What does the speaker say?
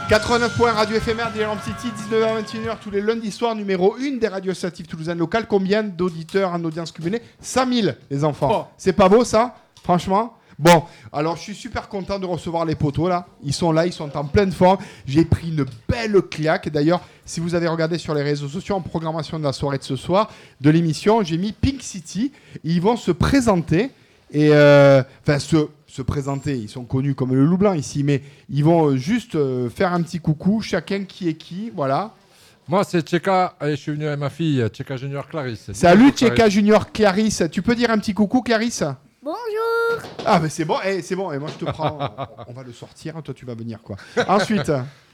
89 points, radio éphémère d'Iran City, 19h-21h tous les lundis soirs, numéro 1 des radios associatives toulousaines locales. Combien d'auditeurs en audience cumulée? 5000, les enfants. Oh. C'est pas beau ça? Franchement? Bon, alors je suis super content de recevoir les potos là. Ils sont là, ils sont en pleine forme. J'ai pris une belle claque. D'ailleurs, si vous avez regardé sur les réseaux sociaux en programmation de la soirée de ce soir, de l'émission, j'ai mis Pink City. Ils vont se présenter et se présenter. Ils sont connus comme le loup blanc ici, mais ils vont juste faire un petit coucou. Chacun qui est qui, voilà. Moi, c'est Tcheka et je suis venu avec ma fille, Tcheka Junior Clarisse. Salut Tcheka Junior Clarisse. Tu peux dire un petit coucou, Clarisse? Bonjour. Ah, mais c'est bon, c'est bon. Et moi, je te prends. On va le sortir. Toi, tu vas venir, quoi. Ensuite.